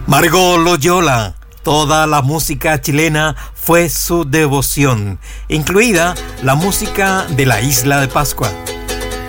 Margot Loyola. Toda la música chilena fue su devoción, incluida la música de la Isla de Pascua.